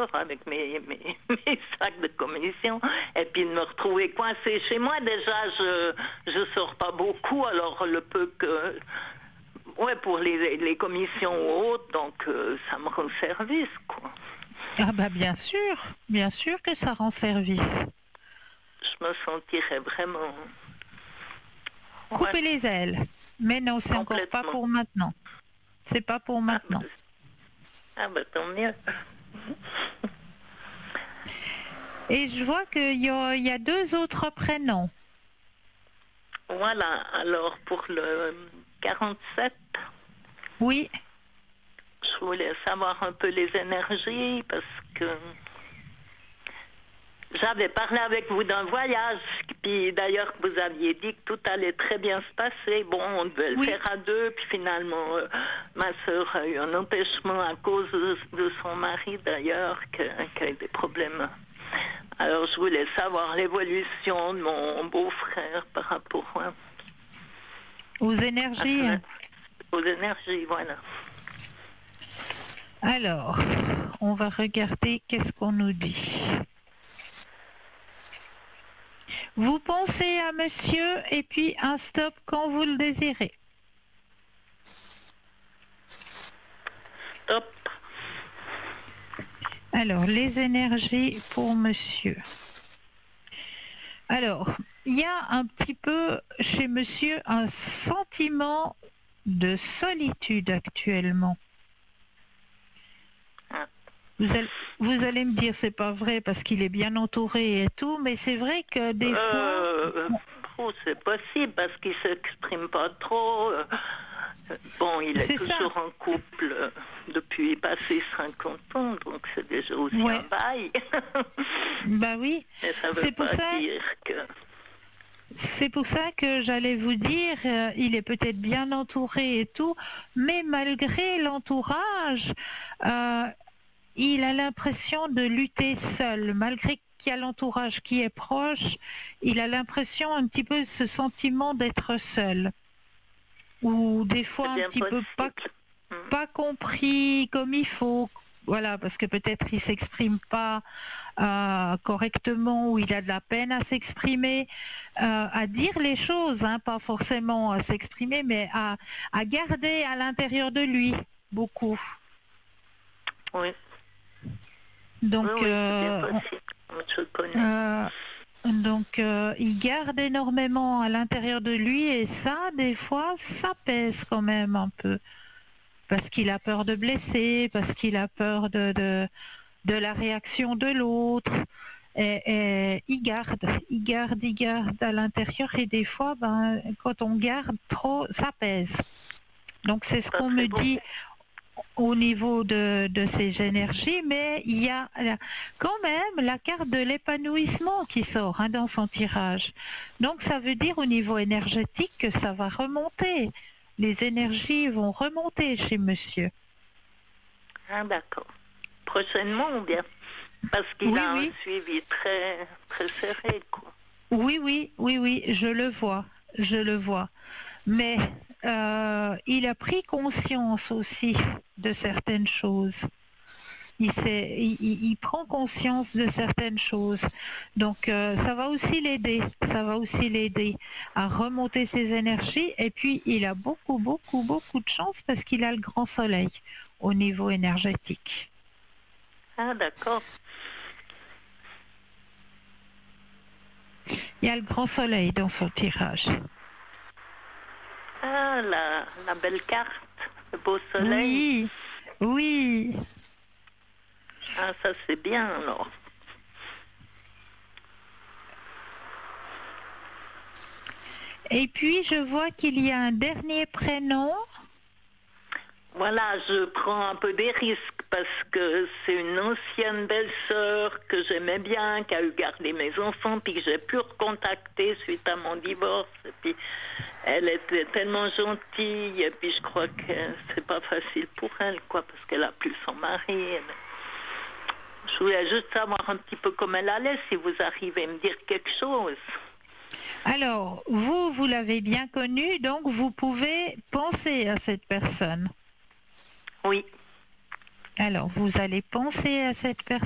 avec mes sacs de commission et puis de me retrouver coincée chez moi. Déjà, je sors pas beaucoup, alors le peu que... Ouais, pour les commissions ou autres, donc ça me rend service, quoi. Ah bah bien sûr que ça rend service. Je me sentirais vraiment... Couper Ouais, les ailes. Mais non, c'est encore pas complètement. pour maintenant. C'est pas pour maintenant. Bah tant mieux. Et je vois qu'il y a deux autres prénoms. Voilà, alors pour le 47, Oui. je voulais savoir un peu les énergies parce que j'avais parlé avec vous d'un voyage, puis d'ailleurs que vous aviez dit que tout allait très bien se passer. Bon, on devait le faire à deux, puis finalement, ma sœur a eu un empêchement à cause de son mari d'ailleurs, qui a eu des problèmes. Alors je voulais savoir l'évolution de mon beau-frère par rapport Aux énergies. aux énergies, voilà. Alors, on va regarder qu'est-ce qu'on nous dit. Vous pensez à monsieur et puis un stop quand vous le désirez. Stop. Alors, les énergies pour monsieur. Alors, il y a un petit peu chez monsieur un sentiment de solitude actuellement. Vous allez me dire c'est pas vrai parce qu'il est bien entouré et tout, mais c'est vrai que des fois... C'est possible parce qu'il s'exprime pas trop. Bon, il est toujours en couple depuis passé 50 ans, donc c'est déjà aussi un bail. Bah oui. Mais ça veut pas dire que... C'est pour ça que j'allais vous dire, il est peut-être bien entouré et tout, mais malgré l'entourage, il a l'impression de lutter seul. Malgré qu'il y a l'entourage qui est proche, il a l'impression un petit peu ce sentiment d'être seul. Ou des fois un petit peu pas compris comme il faut. Voilà, parce que peut-être il s'exprime pas correctement ou il a de la peine à s'exprimer, à dire les choses, hein, pas forcément à s'exprimer, mais à garder à l'intérieur de lui beaucoup. Oui. Donc, je connais. Il garde énormément à l'intérieur de lui et ça, des fois, ça pèse quand même un peu. Parce qu'il a peur de blesser, parce qu'il a peur de la réaction de l'autre. Et il garde à l'intérieur et des fois, quand on garde trop, ça pèse. Donc c'est ce qu'on me dit au niveau de ces énergies, mais il y a quand même la carte de l'épanouissement qui sort dans son tirage. Donc ça veut dire au niveau énergétique que ça va remonter. Les énergies vont remonter chez monsieur. Ah d'accord. Prochainement ou bien? Parce qu'il a un suivi très, très serré, quoi. Oui, je le vois. Mais il a pris conscience aussi de certaines choses. Il prend conscience de certaines choses. Donc ça va aussi l'aider à remonter ses énergies. Et puis il a beaucoup de chance parce qu'il a le grand soleil au niveau énergétique. Ah d'accord. Il y a le grand soleil dans son tirage. Ah, la belle carte, le beau soleil. Oui. Ah, ça c'est bien alors. Et puis je vois qu'il y a un dernier prénom. Voilà, je prends un peu des risques parce que c'est une ancienne belle-sœur que j'aimais bien, qui a eu gardé mes enfants, puis que j'ai pu recontacter suite à mon divorce. Et puis elle était tellement gentille, et puis je crois que c'est pas facile pour elle, quoi, parce qu'elle a plus son mari. Je voulais juste savoir un petit peu comment elle allait, si vous arrivez à me dire quelque chose. Alors, vous l'avez bien connue, donc vous pouvez penser à cette personne. Oui. Alors, vous allez penser à cette personne.